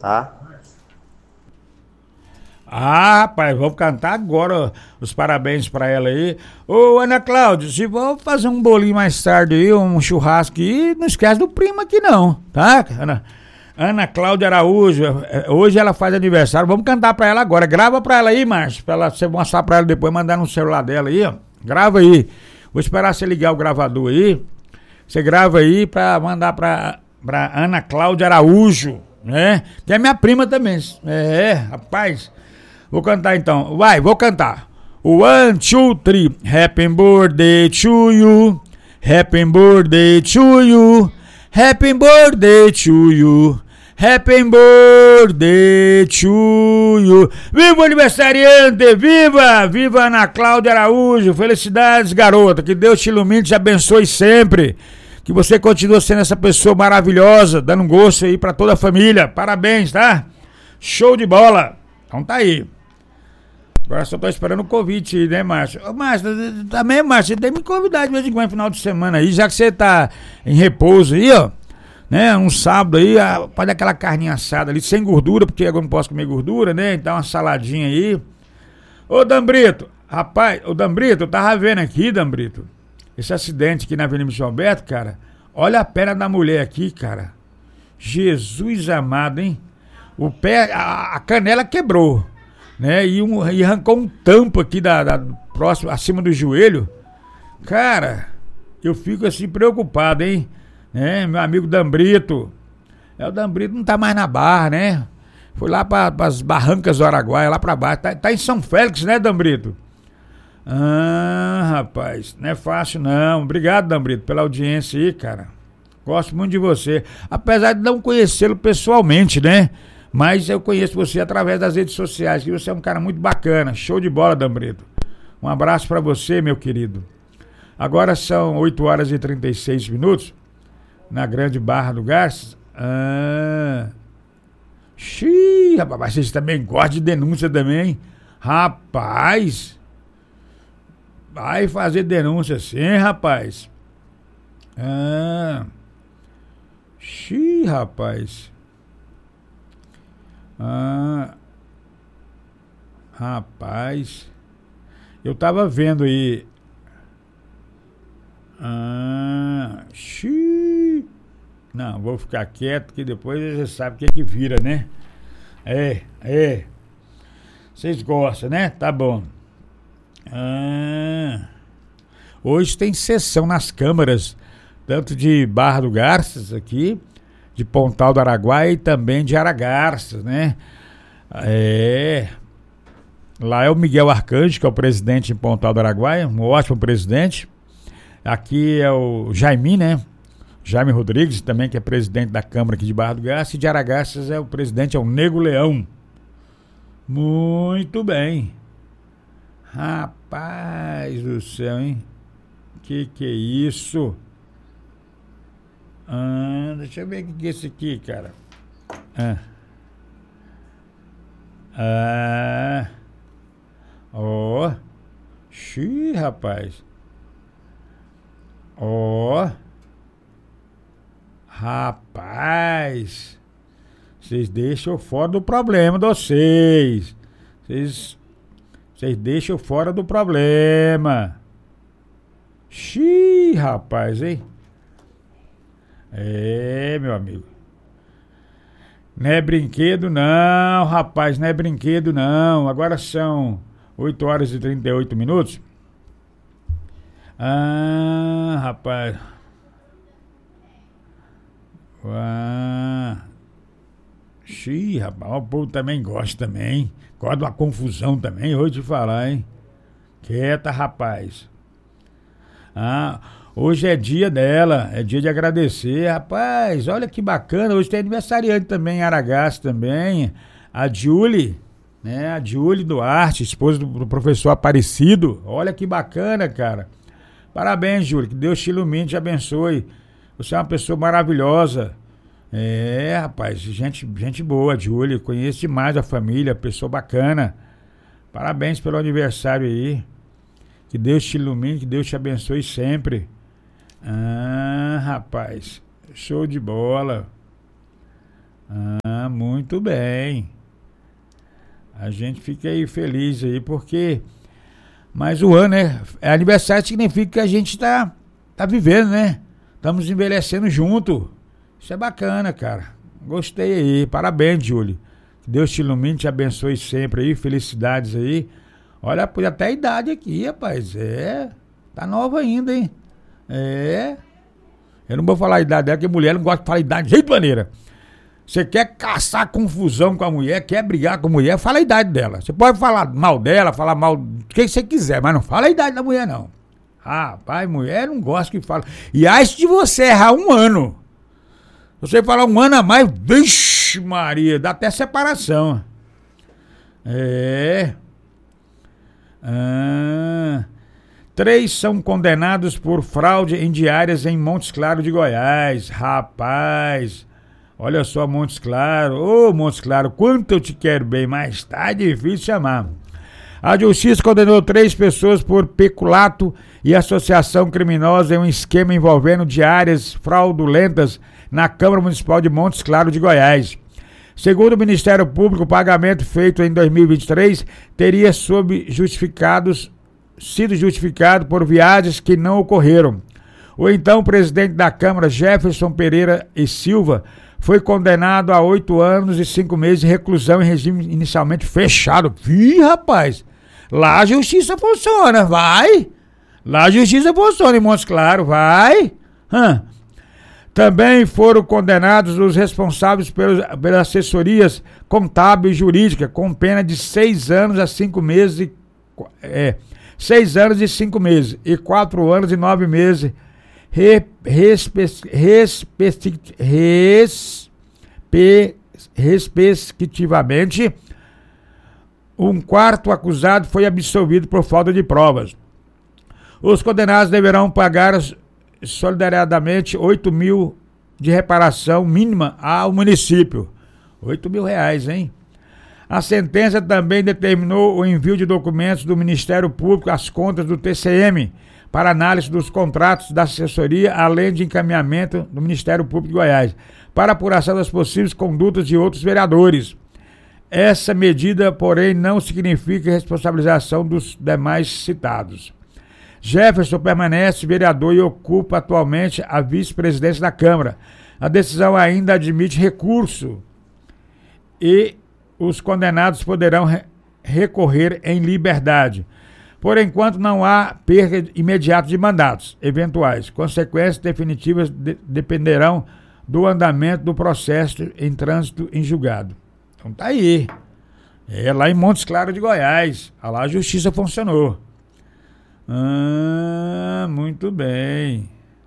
tá? Ah, rapaz, vou cantar agora os parabéns pra ela aí. Ô, Ana Cláudia, se vou fazer um bolinho mais tarde aí, um churrasco aí, não esquece do primo aqui não, tá? Ana Cláudia Araújo, hoje ela faz aniversário, vamos cantar pra ela agora. Grava pra ela aí, Márcio, pra ela, você mostrar pra ela depois, mandar no celular dela aí, ó. Grava aí. Vou esperar você ligar o gravador aí. Você grava aí pra mandar pra Ana Cláudia Araújo, né? Que é minha prima também. Rapaz. Vou cantar então. Vou cantar. 1, 2, 3. Happy birthday to you. Happy birthday to you. Happy birthday to you. Happy birthday to you. Viva o aniversariante! Viva! Viva Ana Cláudia Araújo! Felicidades, garota! Que Deus te ilumine e te abençoe sempre. Que você continue sendo essa pessoa maravilhosa, dando um gosto aí pra toda a família. Parabéns, tá? Show de bola! Então tá aí. Agora só tô esperando o convite, né, Márcio? Ô, Márcio, também, Márcio, você tem que me convidar de vez em quando, final de semana aí, já que você tá em repouso aí, ó. Né, um sábado aí, pode dar aquela carninha assada ali, sem gordura, porque agora não posso comer gordura, né? Então uma saladinha aí. Ô, Dambrito, rapaz, eu tava vendo aqui, Dambrito, esse acidente aqui na Avenida São Alberto, cara. Olha a perna da mulher aqui, cara. Jesus amado, hein? O pé, a canela quebrou. Né? E arrancou um tampo aqui próximo, acima do joelho. Cara, eu fico assim preocupado, hein? Né? Meu amigo Dambrito. O Dambrito não tá mais na Barra, né? Foi lá para as Barrancas do Araguaia, lá pra baixo. Tá em São Félix, né, Dambrito? Ah, rapaz, não é fácil não. Obrigado, Dambrito, pela audiência aí, cara. Gosto muito de você. Apesar de não conhecê-lo pessoalmente, né? Mas eu conheço você através das redes sociais, que você é um cara muito bacana. Show de bola, Dambrito. Um abraço pra você, meu querido. Agora são 8 horas e 36 minutos, na Grande Barra do Garças. Rapaz, vocês também gostam de denúncia também, rapaz. Vai fazer denúncia sim, rapaz. Rapaz. Rapaz, eu tava vendo aí. Não, vou ficar quieto que depois você sabe o que é que vira, né? Vocês gostam, né? Tá bom. Hoje tem sessão nas câmaras, tanto de Barra do Garças aqui, de Pontal do Araguaia e também de Aragarças, né? Lá é o Miguel Arcanjo, que é o presidente em Pontal do Araguaia, um ótimo presidente. Aqui é o Jaime, né? Jaime Rodrigues, também, que é presidente da Câmara aqui de Barra do Garças. E de Aragarças o presidente é o Nego Leão. Muito bem. Rapaz do céu, hein? Que é isso? Deixa eu ver o que é esse aqui, cara. Rapaz. Rapaz. Vocês deixam fora do problema de vocês. Vocês deixam fora do problema. Rapaz, hein? Meu amigo. Não é brinquedo não, rapaz, não é brinquedo não. Agora são 8 horas e 38 minutos. Rapaz. Rapaz, o povo também gosta também. Gosta de uma confusão também, vou te falar, hein? Quieta, rapaz. Hoje é dia dela, é dia de agradecer. Rapaz, olha que bacana. Hoje tem aniversariante também em Aragaço também. A Julie, né? A Julie Duarte, esposa do professor Aparecido. Olha que bacana, cara. Parabéns, Julie. Que Deus te ilumine, te abençoe. Você é uma pessoa maravilhosa. Rapaz, gente boa, Julie. Conheço demais a família, pessoa bacana. Parabéns pelo aniversário aí. Que Deus te ilumine, que Deus te abençoe sempre. Rapaz, show de bola. Muito muito bem. A gente fica aí feliz aí, porque mais o ano, né? Aniversário significa que a gente tá vivendo, né? Estamos envelhecendo junto. Isso é bacana, cara. Gostei aí. Parabéns, Júlio. Que Deus te ilumine, te abençoe sempre aí. Felicidades aí. Olha, até a idade aqui, rapaz. Tá nova ainda, hein? Eu não vou falar a idade dela, porque mulher não gosta de falar a idade de jeito maneira. Você quer caçar confusão com a mulher, quer brigar com a mulher, fala a idade dela. Você pode falar mal dela, falar mal do que você quiser, mas não fala a idade da mulher, não. Rapaz, mulher não gosta que fala. E acho de você errar um ano. Se você falar um ano a mais, vixe Maria, dá até separação. 3 são condenados por fraude em diárias em Montes Claros de Goiás. Rapaz, olha só Montes Claros. Ô Montes Claros, quanto eu te quero bem, mas tá difícil chamar. A justiça condenou 3 pessoas por peculato e associação criminosa em um esquema envolvendo diárias fraudulentas na Câmara Municipal de Montes Claros de Goiás. Segundo o Ministério Público, o pagamento feito em 2023 teria sido justificado por viagens que não ocorreram. O então presidente da Câmara, Jefferson Pereira e Silva, foi condenado a 8 anos e 5 meses de reclusão em regime inicialmente fechado. Ih, rapaz, lá a justiça funciona, vai. Lá a justiça funciona em Montes Claros, vai. Também foram condenados os responsáveis pelas assessorias contábil e jurídica, com pena de 6 anos a 5 meses 6 anos e 5 meses e 4 anos e 9 meses, respectivamente. Um quarto acusado foi absolvido por falta de provas. Os condenados deverão pagar solidariamente 8 mil de reparação mínima ao município. 8 mil reais, hein? A sentença também determinou o envio de documentos do Ministério Público às contas do TCM para análise dos contratos da assessoria, além de encaminhamento do Ministério Público de Goiás para apuração das possíveis condutas de outros vereadores. Essa medida, porém, não significa responsabilização dos demais citados. Jefferson permanece vereador e ocupa atualmente a vice-presidência da Câmara. A decisão ainda admite recurso e os condenados poderão recorrer em liberdade. Por enquanto, não há perda imediata de mandatos eventuais. Consequências definitivas dependerão do andamento do processo em trânsito em julgado. Então tá aí. Lá em Montes Claros de Goiás. Lá a justiça funcionou. Muito bem.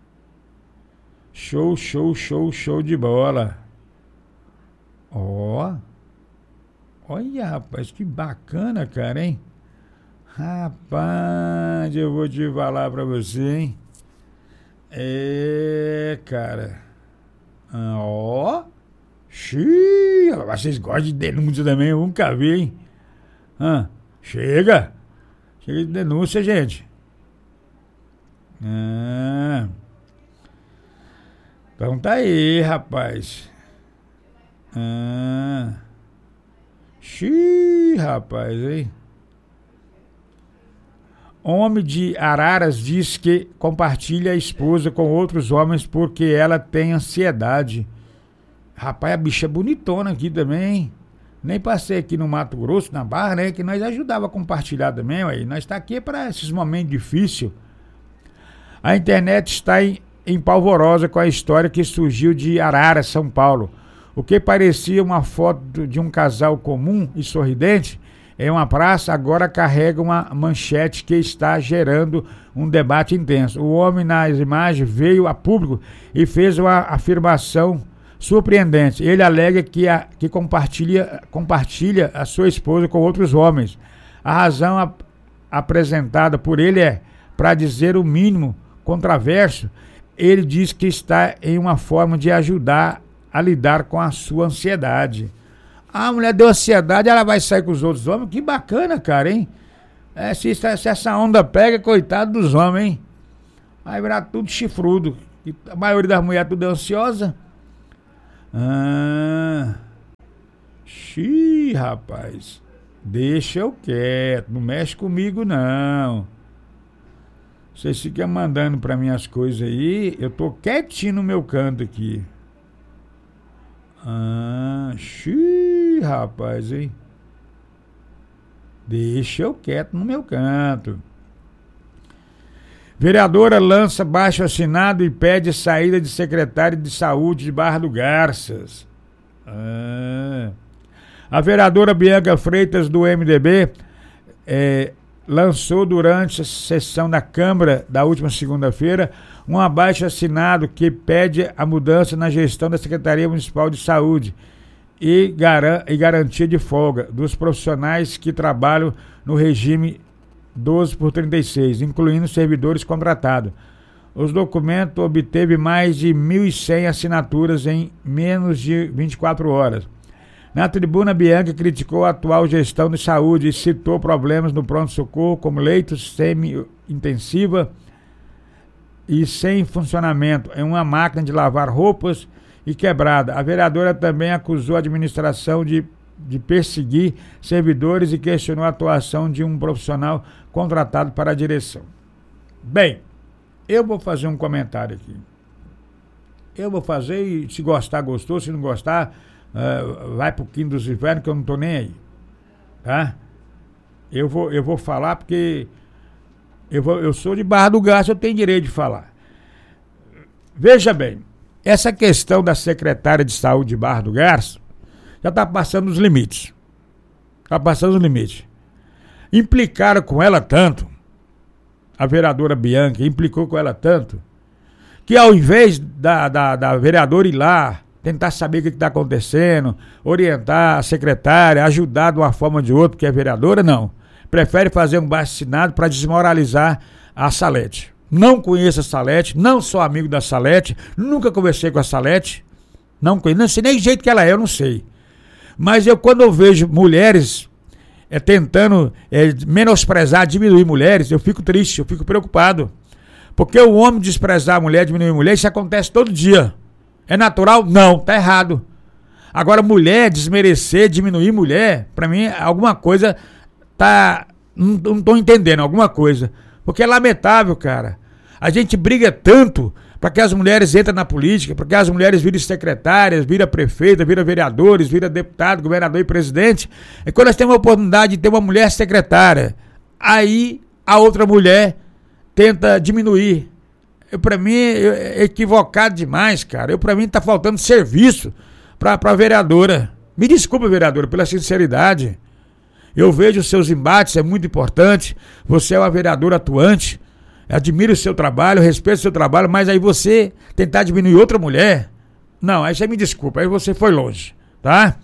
Show de bola. Olha, rapaz, que bacana, cara, hein? Rapaz, eu vou te falar pra você, hein? Cara. Xiii, vocês gostam de denúncia também, eu nunca vi, hein? Chega de denúncia, gente. Então tá aí, rapaz. Xiii, rapaz, hein? Homem de Araras diz que compartilha a esposa com outros homens porque ela tem ansiedade. Rapaz, a bicha é bonitona aqui também, hein? Nem passei aqui no Mato Grosso, na Barra, né? Que nós ajudava a compartilhar também, ué. Nós tá aqui para esses momentos difíceis. A internet está em polvorosa com a história que surgiu de Araras, São Paulo. O que parecia uma foto de um casal comum e sorridente em uma praça, agora carrega uma manchete que está gerando um debate intenso. O homem nas imagens veio a público e fez uma afirmação surpreendente. Ele alega que compartilha a sua esposa com outros homens. A razão apresentada por ele é, para dizer o mínimo controverso, ele diz que está em uma forma de ajudar a lidar com a sua ansiedade. A mulher deu ansiedade, ela vai sair com os outros homens? Que bacana, cara, hein? Se essa onda pega, coitado dos homens, hein? Vai virar tudo chifrudo. E a maioria das mulheres tudo é ansiosa. Xiii, rapaz. Deixa eu quieto. Não mexe comigo, não. Vocês ficam mandando pra mim as coisas aí. Eu tô quietinho no meu canto aqui. Xiii, rapaz, hein? Deixa eu quieto no meu canto. Vereadora lança baixo assinado e pede saída de secretário de saúde de Barra do Garças. A vereadora Bianca Freitas do MDB lançou durante a sessão da Câmara da última segunda-feira um abaixo assinado que pede a mudança na gestão da Secretaria Municipal de Saúde e garantia de folga dos profissionais que trabalham no regime 12/36, incluindo servidores contratados. Os documentos obteve mais de 1.100 assinaturas em menos de 24 horas. Na tribuna, Bianca criticou a atual gestão de saúde e citou problemas no pronto-socorro, como leitos semi-intensiva e sem funcionamento em uma máquina de lavar roupas e quebrada. A vereadora também acusou a administração de perseguir servidores e questionou a atuação de um profissional contratado para a direção. Bem, eu vou fazer um comentário aqui. Eu vou fazer e se gostar, gostou. Se não gostar, vai pro quinto dos infernos, que eu não tô nem aí. Tá? Eu vou falar porque eu sou de Barra do Garças, eu tenho direito de falar. Veja bem, essa questão da secretária de saúde de Barra do Garças já está passando os limites. Está passando os limites. Implicaram com ela tanto, a vereadora Bianca implicou com ela tanto, que ao invés da vereadora ir lá, tentar saber o que está acontecendo, orientar a secretária, ajudar de uma forma ou de outra, que é vereadora, não. Prefere fazer um baixo-assinado para desmoralizar a Salete. Não conheço a Salete, não sou amigo da Salete, nunca conversei com a Salete, não conheço, não sei nem o jeito que ela é, eu não sei. Mas quando eu vejo mulheres tentando menosprezar, diminuir mulheres, eu fico triste, eu fico preocupado. Porque o homem desprezar a mulher, diminuir a mulher, isso acontece todo dia. É natural? Não, tá errado. Agora, mulher, desmerecer, diminuir mulher, pra mim, alguma coisa tá... Não tô entendendo, alguma coisa. Porque é lamentável, cara. A gente briga tanto para que as mulheres entrem na política, para que as mulheres virem secretárias, virem prefeita, virem vereadores, virem deputado, governador e presidente. E quando nós temos a oportunidade de ter uma mulher secretária, aí a outra mulher tenta diminuir. Para mim é equivocado demais, cara. Para mim tá faltando serviço para vereadora. Me desculpa, vereadora, pela sinceridade. Eu vejo os seus embates, é muito importante. Você é uma vereadora atuante. Admiro o seu trabalho, respeito o seu trabalho, mas aí você tentar diminuir outra mulher, não, aí você me desculpa, aí você foi longe, tá?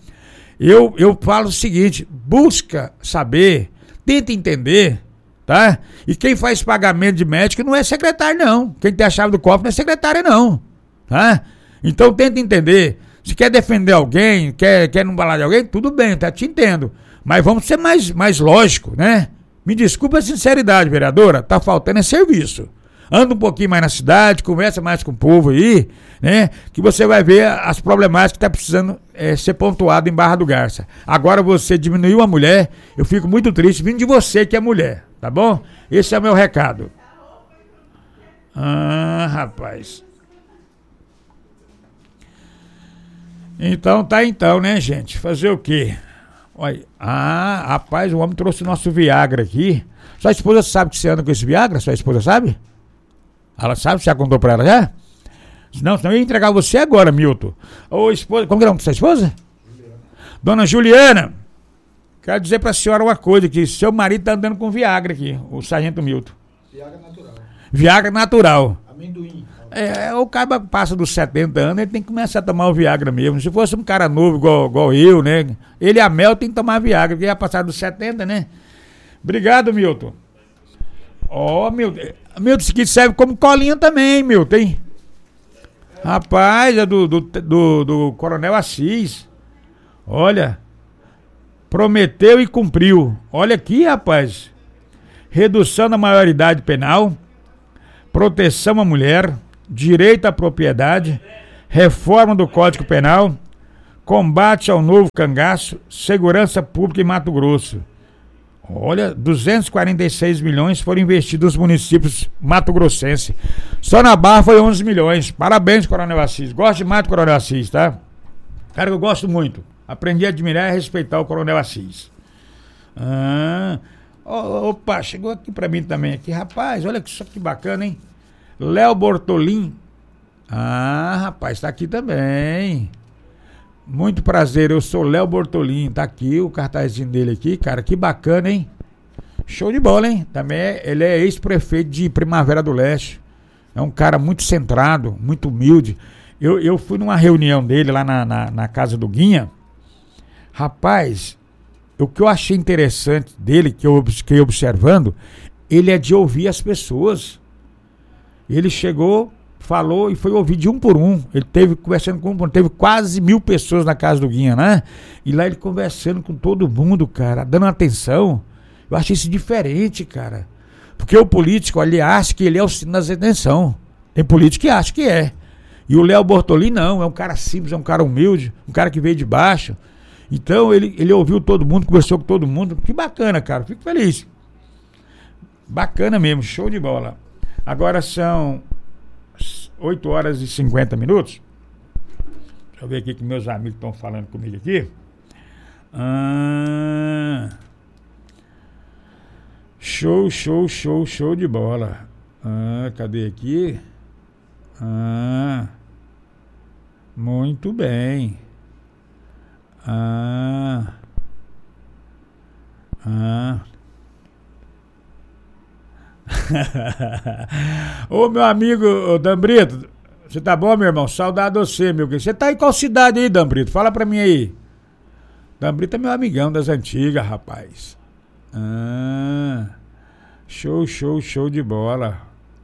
Eu falo o seguinte, busca saber, tenta entender, tá? E quem faz pagamento de médico não é secretário, não. Quem tem a chave do cofre não é secretária, não, tá? Então tenta entender. Se quer defender alguém, quer não falar de alguém, tudo bem, tá? Te entendo. Mas vamos ser mais lógico, né? Me desculpa a sinceridade, vereadora, tá faltando é serviço. Anda um pouquinho mais na cidade, conversa mais com o povo aí, né? Que você vai ver as problemáticas que tá precisando ser pontuado em Barra do Garça. Agora você diminuiu a mulher, eu fico muito triste vindo de você que é mulher, tá bom? Esse é o meu recado. Rapaz. Então, né, gente? Fazer o quê? Olha, rapaz, o homem trouxe o nosso Viagra aqui. Sua esposa sabe que você anda com esse Viagra? Sua esposa sabe? Ela sabe? Você já contou pra ela já? Não, senão eu ia entregar você agora, Milton. Ô, esposa, como que é o nome da sua esposa? Juliana. Dona Juliana, quero dizer pra senhora uma coisa, que seu marido tá andando com Viagra aqui, o sargento Milton. Viagra natural. Viagra natural. Amendoim. O cara passa dos 70 anos, ele tem que começar a tomar o Viagra mesmo. Se fosse um cara novo igual eu, né? Ele e a Mel tem que tomar Viagra, porque ia passar dos 70, né? Obrigado, Milton. Milton. Milton, isso aqui serve como colinha também, Milton, hein? Rapaz, é do Coronel Assis. Olha, prometeu e cumpriu. Olha aqui, rapaz. Redução da maioridade penal, proteção à mulher, direito à propriedade, reforma do Código Penal, Combate ao novo cangaço, segurança pública em Mato Grosso. Olha, 246 milhões foram investidos nos municípios mato-grossenses. Só na Barra foi 11 milhões. Parabéns, Coronel Assis. Gosto demais do Coronel Assis, tá? Cara, eu gosto muito. Aprendi a admirar e respeitar o Coronel Assis. Opa, chegou aqui pra mim também. Aqui, rapaz, olha só que bacana, hein? Léo Bortolim. Rapaz, tá aqui também. Muito prazer, eu sou Léo Bortolim. Tá aqui o cartazinho dele aqui, cara. Que bacana, hein? Show de bola, hein? Também ele é ex-prefeito de Primavera do Leste. É um cara muito centrado, muito humilde. Eu fui numa reunião dele lá na casa do Guinha. Rapaz, o que eu achei interessante dele, que eu fiquei observando, ele é de ouvir as pessoas. Ele chegou, falou e foi ouvir de um por um. Ele teve conversando teve quase 1.000 pessoas na casa do Guinha, né? E lá ele conversando com todo mundo, cara, dando atenção. Eu achei isso diferente, cara. Porque o político, ele acha que ele é o sino da redenção. Tem político que acha que é. E o Léo Bortolim não, é um cara simples, é um cara humilde, um cara que veio de baixo. Então ele ouviu todo mundo, conversou com todo mundo. Que bacana, cara, fico feliz. Bacana mesmo, show de bola. Agora são 8 horas e 50 minutos. Deixa eu ver aqui que meus amigos estão falando comigo aqui. Show de bola. Cadê aqui? Muito bem. Ô meu amigo Dambrito, você tá bom, meu irmão? Saudade de você, meu querido. Você tá em qual cidade aí, Dambrito? Fala pra mim aí. Dambrito é meu amigão das antigas, rapaz. Show de bola.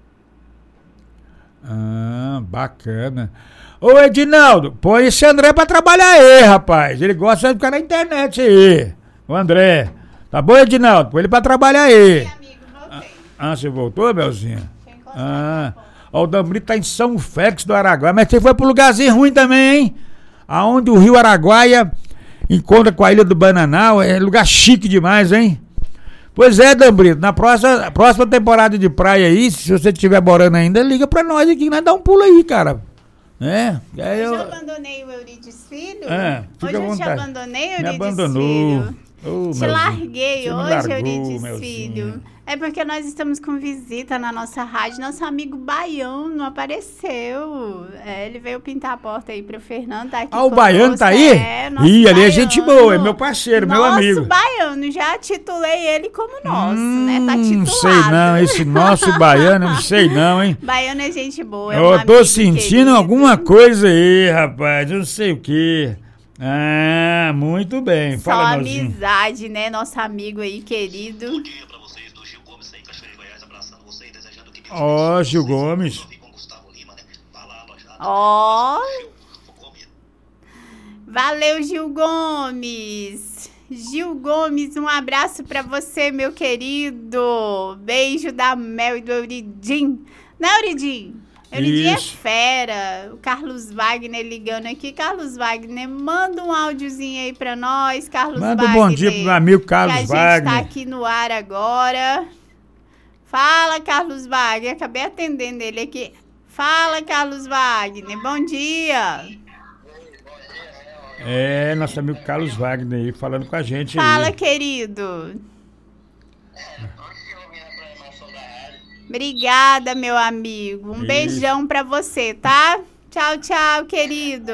Bacana. Ô Edinaldo, põe esse André pra trabalhar aí, rapaz. Ele gosta de ficar na internet aí. O André. Tá bom, Edinaldo? Põe ele pra trabalhar aí. Sim, amigo, voltei. Você voltou, Belzinha? Ó, o Dambrito tá em São Félix do Araguaia. Mas você foi pro lugarzinho ruim também, hein? Aonde o rio Araguaia encontra com a ilha do Bananal. É lugar chique demais, hein? Pois é, Dambrito, na próxima temporada de praia aí, se você estiver morando ainda, liga pra nós aqui, nós dá um pulo aí, cara. Hoje eu abandonei o Euridice Filho? Hoje eu te abandonei, Euridice Me abandonou. Filho. Te larguei hoje, Euridice Filho. É porque nós estamos com visita na nossa rádio. Nosso amigo Baiano apareceu. Ele veio pintar a porta aí pro Fernando. Tá aqui o Baiano tá aí? Ali é gente boa, é meu parceiro, meu amigo. Nosso Baiano, já titulei ele como nosso, né? Tá titulado. Não sei não, esse nosso Baiano, não sei não, hein? Baiano é gente boa, eu tô sentindo querido. Alguma coisa aí, rapaz, eu não sei o que. Muito bem. Só fala, amizade, né? Nosso amigo aí, querido. Bom dia pra vocês do Gil Gomes aí, Cachoeira Goiás, abraçando vocês, desejando que Gil Gomes. Valeu, Gil Gomes. Gil Gomes, um abraço pra você, meu querido. Beijo da Mel e do Euridim. Né, Euridim? Euridim é fera. O Carlos Wagner ligando aqui. Carlos Wagner, manda um áudiozinho aí pra nós. Carlos manda Wagner. Um bom dia pro meu amigo Carlos Wagner. Que a gente tá aqui no ar agora. Fala, Carlos Wagner. Acabei atendendo ele aqui. Fala, Carlos Wagner. Bom dia. Nosso amigo Carlos Wagner aí falando com a gente. Fala, querido. Obrigada, meu amigo. Um beijão pra você, tá? Tchau, tchau, querido.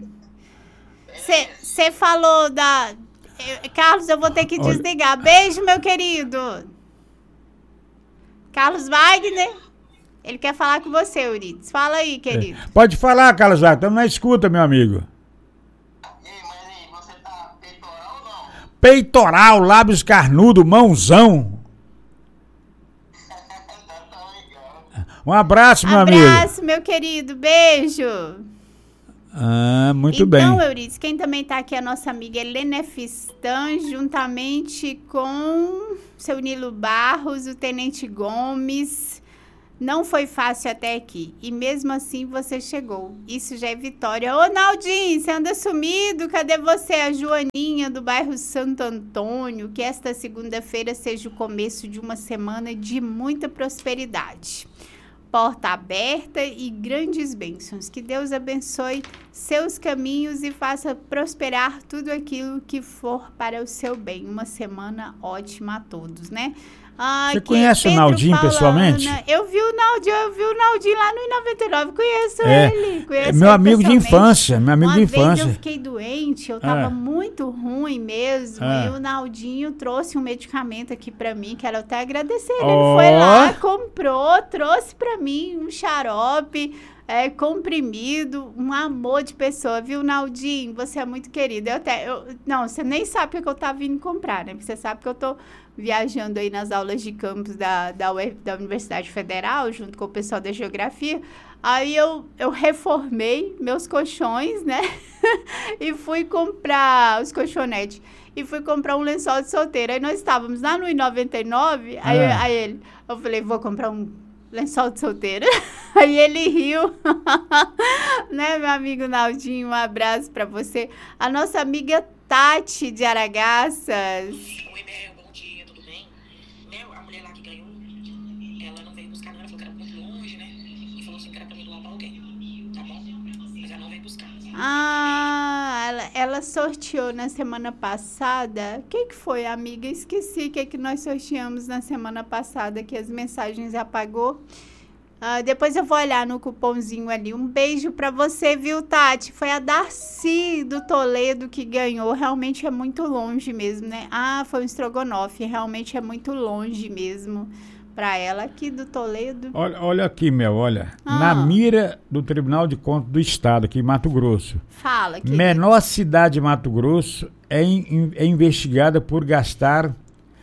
Você falou da... Carlos, eu vou ter que desligar. Beijo, meu querido. Carlos Wagner, ele quer falar com você, Euridice. Fala aí, querido. Pode falar, Carlos Wagner. Estamos na escuta, meu amigo. Mas aí, você tá peitoral ou não? Peitoral, lábios carnudo, mãozão. Um abraço, meu amigo. Abraço, meu querido. Beijo. Muito bem. Então, Euridice, quem também tá aqui é a nossa amiga Helena Fistan, juntamente com seu Nilo Barros, o Tenente Gomes, Não foi fácil até aqui, e mesmo assim você chegou. Isso já é vitória. Ô, Naldinho, você anda sumido? Cadê você? A Joaninha, do bairro Santo Antônio. Que esta segunda-feira seja o começo de uma semana de muita prosperidade. Porta aberta e grandes bênçãos. Que Deus abençoe seus caminhos e faça prosperar tudo aquilo que for para o seu bem. Uma semana ótima a todos, né? Você conhece o Naldinho pessoalmente? Eu vi o Naldinho lá no I99, conheço ele. Conheço meu ele amigo de infância, Uma vez eu fiquei doente, eu tava muito ruim mesmo, e o Naldinho trouxe um medicamento aqui pra mim, quero até agradecer ele. Ele foi lá, comprou, trouxe pra mim um xarope, comprimido, um amor de pessoa, viu, Naldinho? Você é muito querido. Não, você nem sabe o que eu tava vindo comprar, né? Porque você sabe que eu tô viajando aí nas aulas de campus da Universidade Federal, junto com o pessoal da Geografia. Aí eu reformei meus colchões, né? E fui comprar os colchonetes. E fui comprar um lençol de solteiro. Aí nós estávamos lá no I99, aí eu falei, vou comprar um lençol de solteiro. Aí ele riu. Né, meu amigo Naldinho? Um abraço pra você. A nossa amiga Tati de Aragaças. Oi, Mel, bom dia, tudo bem? Mel, a mulher lá que ganhou, ela não veio buscar, não. Ela falou que era muito longe, né? E falou assim que era pra me doar pra alguém, tá bom? Mas ela não veio buscar. Ela sorteou na semana passada. O que foi, amiga? Esqueci o que nós sorteamos na semana passada, que as mensagens apagou. Depois eu vou olhar no cupomzinho ali. Um beijo pra você, viu, Tati? Foi a Darcy do Toledo que ganhou. Realmente é muito longe mesmo, né? Foi um estrogonofe. Realmente é muito longe mesmo pra ela aqui do Toledo. Olha aqui, Mel, olha. Na mira do Tribunal de Contas do Estado, aqui em Mato Grosso. Fala, querido. Menor cidade de Mato Grosso é investigada por gastar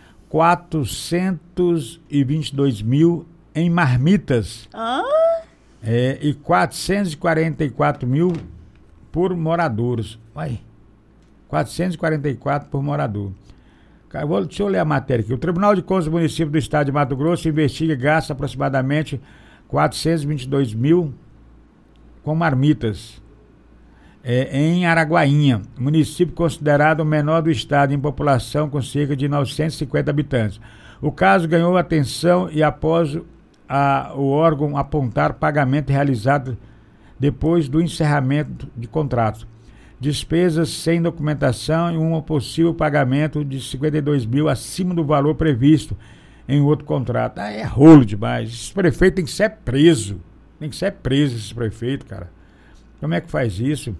422 mil em marmitas e 444 mil por moradores. 444 por morador. Deixa eu ler a matéria aqui. O Tribunal de Contas do Município do Estado de Mato Grosso investiga e gasta aproximadamente 422 mil com marmitas em Araguainha, município considerado o menor do estado em população, com cerca de 950 habitantes. O caso ganhou atenção e após o órgão apontar pagamento realizado depois do encerramento de contratos, despesas sem documentação e um possível pagamento de 52 mil acima do valor previsto em outro contrato. É rolo demais. Esse prefeito tem que ser preso. Tem que ser preso esse prefeito, cara. Como é que faz isso?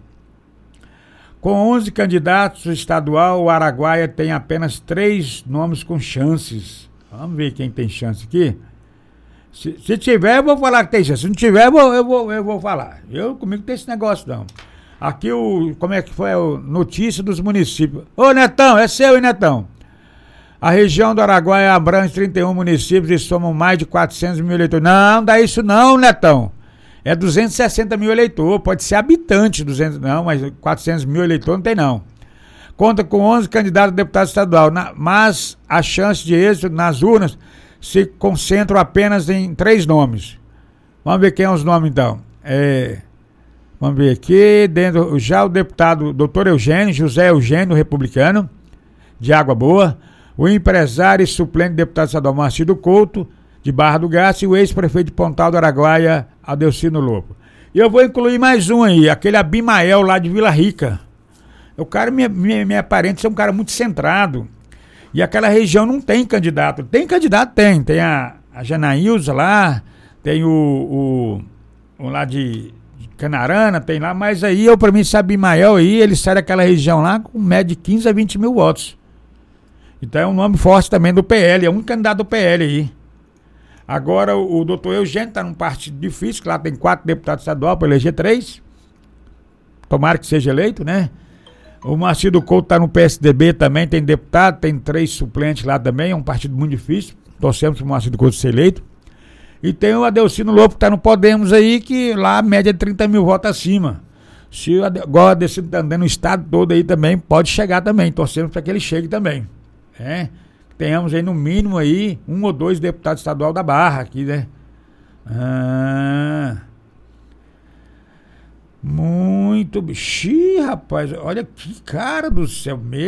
Com 11 candidatos estadual, o Araguaia tem apenas 3 nomes com chances. Vamos ver quem tem chance aqui. Se tiver, eu vou falar que tem chance. Se não tiver, eu vou falar. Comigo não tem esse negócio, não. Aqui como é que foi a notícia dos municípios. Ô, Netão, é seu, hein, Netão? A região do Araguaia abrange 31 municípios e somam mais de 400 mil eleitores. Não dá isso não, Netão. É 260 mil eleitores, pode ser habitante, mas 400 mil eleitores não tem não. Conta com 11 candidatos a deputado estadual, mas a chance de êxito nas urnas se concentram apenas em 3 nomes. Vamos ver quem são os nomes então. Vamos ver aqui, já o deputado Dr. José Eugênio, republicano, de Água Boa, o empresário e suplente deputado estadual Marcido Couto, de Barra do Garça, e o ex-prefeito de Pontal do Araguaia, Adelcino Lobo. E eu vou incluir mais um aí, aquele Abimael lá de Vila Rica. O cara me aparenta ser um cara muito centrado. E aquela região não tem candidato. Tem candidato? Tem. Tem a Janaílza lá, tem o lá de Canarana, tem lá, mas aí pra mim, esse Abimael aí, ele sai daquela região lá com média de 15 a 20 mil votos. Então é um nome forte também do PL, é um candidato do PL aí. Agora o doutor Eugênio está num partido difícil, que lá tem 4 deputados estaduais para eleger 3. Tomara que seja eleito, né? O Marcido Couto está no PSDB também, tem deputado, tem 3 suplentes lá também, é um partido muito difícil. Torcemos para o Marcido Couto ser eleito. E tem o Adelcino Lobo que está no Podemos aí, que lá a média é 30 mil votos acima. Se igual o Adelcino está andando no estado todo aí também, pode chegar também. Torcemos para que ele chegue também. Tenhamos aí no mínimo aí 1 ou 2 deputados estadual da Barra aqui, né? Ah. Muito. Xiii, rapaz, olha que cara do céu.